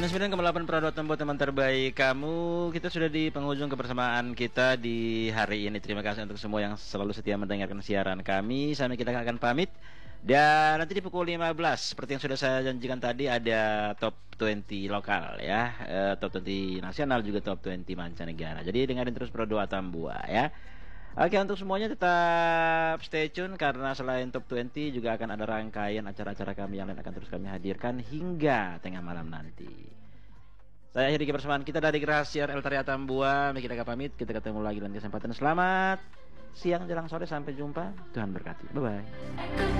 99,8 Prodot buat teman terbaik kamu. Kita sudah di penghujung kebersamaan kita di hari ini. Terima kasih untuk semua yang selalu setia mendengarkan siaran kami. Sampai kita akan pamit. Dan nanti di pukul 15 seperti yang sudah saya janjikan tadi, ada top 20 lokal ya, top 20 nasional juga top 20 mancanegara. Jadi dengerin terus Pro 2 Tambua ya. Oke, untuk semuanya tetap stay tune karena selain top 20 juga akan ada rangkaian acara-acara kami yang lain akan terus kami hadirkan hingga tengah malam nanti. Saya akhiri kebersamaan kita dari Grasiar El Taria Tambua. Kita pamit, kita ketemu lagi dalam kesempatan. Selamat siang jelang sore, sampai jumpa. Tuhan berkati. Bye bye.